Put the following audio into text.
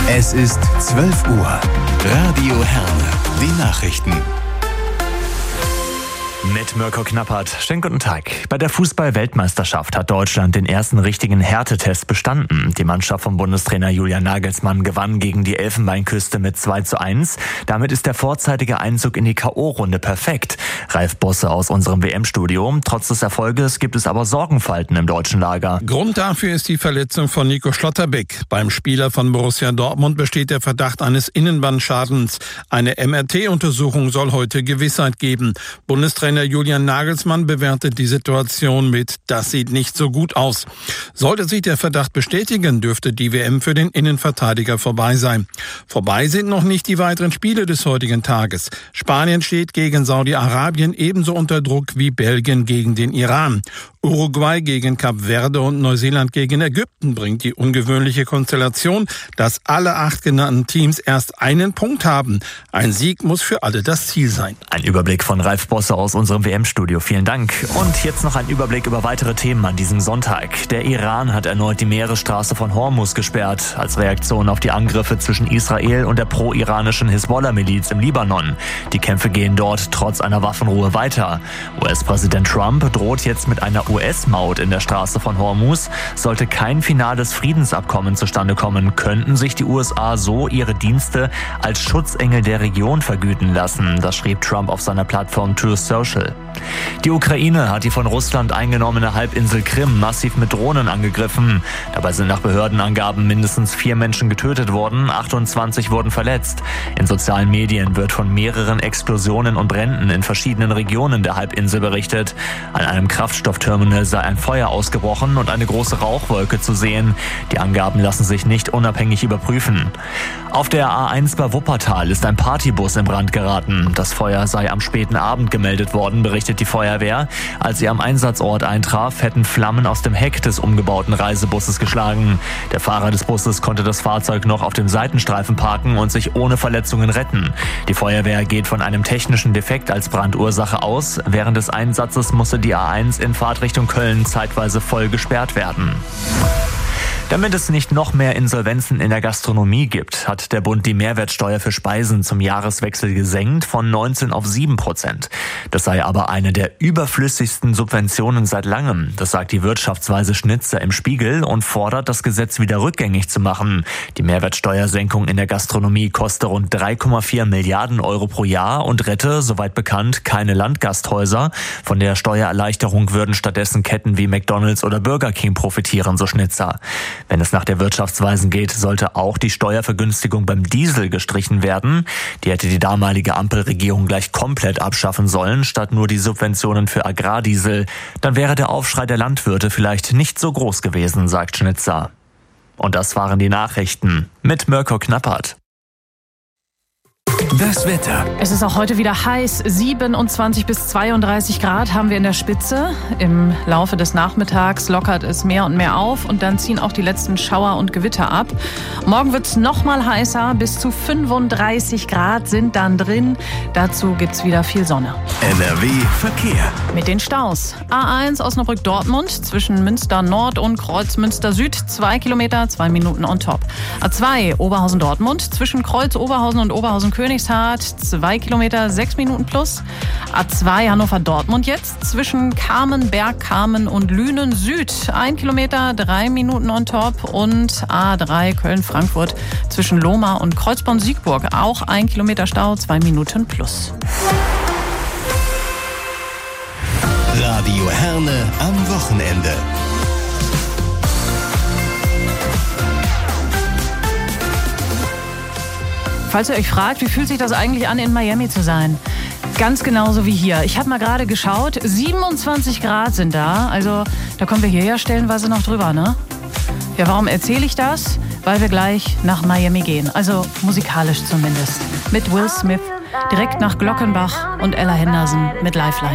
Es ist 12 Uhr. Radio Herne. Die Nachrichten. Mit Mirko Knappert. Schönen guten Tag. Bei der Fußball-Weltmeisterschaft hat Deutschland den ersten richtigen Härtetest bestanden. Die Mannschaft von Bundestrainer Julian Nagelsmann gewann gegen die Elfenbeinküste mit 2:1. Damit ist der vorzeitige Einzug in die K.O.-Runde perfekt. Ralf Bosse aus unserem WM-Studio. Trotz des Erfolges gibt es aber Sorgenfalten im deutschen Lager. Grund dafür ist die Verletzung von Nico Schlotterbeck. Beim Spieler von Borussia Dortmund besteht der Verdacht eines Innenbandschadens. Eine MRT-Untersuchung soll heute Gewissheit geben. Bundestrainer Julian Nagelsmann bewertet die Situation mit: Das sieht nicht so gut aus. Sollte sich der Verdacht bestätigen, dürfte die WM für den Innenverteidiger vorbei sein. Vorbei sind noch nicht die weiteren Spiele des heutigen Tages. Spanien steht gegen Saudi-Arabien ebenso unter Druck wie Belgien gegen den Iran. Uruguay gegen Kap Verde und Neuseeland gegen Ägypten bringt die ungewöhnliche Konstellation, dass alle 8 genannten Teams erst einen Punkt haben. Ein Sieg muss für alle das Ziel sein. Ein Überblick von Ralf Bosse aus unserem WM-Studio. Vielen Dank. Und jetzt noch ein Überblick über weitere Themen an diesem Sonntag. Der Iran hat erneut die Meeresstraße von Hormuz gesperrt, als Reaktion auf die Angriffe zwischen Israel und der pro-iranischen Hisbollah-Miliz im Libanon. Die Kämpfe gehen dort trotz einer Waffenruhe weiter. US-Präsident Trump droht jetzt mit einer US-Maut in der Straße von Hormuz. Sollte kein finales Friedensabkommen zustande kommen, könnten sich die USA so ihre Dienste als Schutzengel der Region vergüten lassen. Das schrieb Trump auf seiner Plattform Truth Social. Die Ukraine hat die von Russland eingenommene Halbinsel Krim massiv mit Drohnen angegriffen. Dabei sind nach Behördenangaben mindestens 4 Menschen getötet worden, 28 wurden verletzt. In sozialen Medien wird von mehreren Explosionen und Bränden in verschiedenen Regionen der Halbinsel berichtet. An einem Kraftstoffterminal sei ein Feuer ausgebrochen und eine große Rauchwolke zu sehen. Die Angaben lassen sich nicht unabhängig überprüfen. Auf der A1 bei Wuppertal ist ein Partybus in Brand geraten. Das Feuer sei am späten Abend gemeldet worden, berichtet die Feuerwehr. Als sie am Einsatzort eintraf, hätten Flammen aus dem Heck des umgebauten Reisebusses geschlagen. Der Fahrer des Busses konnte das Fahrzeug noch auf dem Seitenstreifen parken und sich ohne Verletzungen retten. Die Feuerwehr geht von einem technischen Defekt als Brandursache aus. Während des Einsatzes musste die A1 in Fahrtrichtung Köln zeitweise voll gesperrt werden. Damit es nicht noch mehr Insolvenzen in der Gastronomie gibt, hat der Bund die Mehrwertsteuer für Speisen zum Jahreswechsel gesenkt von 19 auf 7%. Das sei aber eine der überflüssigsten Subventionen seit langem. Das sagt die Wirtschaftsweise Schnitzer im Spiegel und fordert, das Gesetz wieder rückgängig zu machen. Die Mehrwertsteuersenkung in der Gastronomie koste rund 3,4 Milliarden Euro pro Jahr und rette, soweit bekannt, keine Landgasthäuser. Von der Steuererleichterung würden stattdessen Ketten wie McDonald's oder Burger King profitieren, so Schnitzer. Wenn es nach der Wirtschaftsweisen geht, sollte auch die Steuervergünstigung beim Diesel gestrichen werden. Die hätte die damalige Ampelregierung gleich komplett abschaffen sollen, statt nur die Subventionen für Agrardiesel. Dann wäre der Aufschrei der Landwirte vielleicht nicht so groß gewesen, sagt Schnitzer. Und das waren die Nachrichten mit Mirko Knappert. Das Wetter. Es ist auch heute wieder heiß. 27 bis 32 Grad haben wir in der Spitze. Im Laufe des Nachmittags lockert es mehr und mehr auf und dann ziehen auch die letzten Schauer und Gewitter ab. Morgen wird es noch mal heißer. Bis zu 35 Grad sind dann drin. Dazu gibt es wieder viel Sonne. NRW Verkehr. Mit den Staus. A1 Osnabrück-Dortmund zwischen Münster Nord und Kreuz-Münster Süd 2 Kilometer, 2 Minuten on top. A2 Oberhausen-Dortmund zwischen Kreuz-Oberhausen und Oberhausen-Königshardt 2 Kilometer, 6 Minuten plus. A2 Hannover-Dortmund jetzt zwischen Kamen, Bergkamen und Lünen Süd 1 Kilometer, 3 Minuten on top. Und A3 Köln-Frankfurt zwischen Lohmar und Kreuzborn-Siegburg auch 1 Kilometer Stau, 2 Minuten plus. Radio Herne am Wochenende. Falls ihr euch fragt, wie fühlt sich das eigentlich an, in Miami zu sein? Ganz genauso wie hier. Ich habe mal gerade geschaut, 27 Grad sind da. Also da kommen wir hierher stellenweise noch drüber, ne? Ja, warum erzähle ich das? Weil wir gleich nach Miami gehen. Also musikalisch zumindest. Mit Will Smith, direkt nach Glockenbach und Ella Henderson mit Lifeline.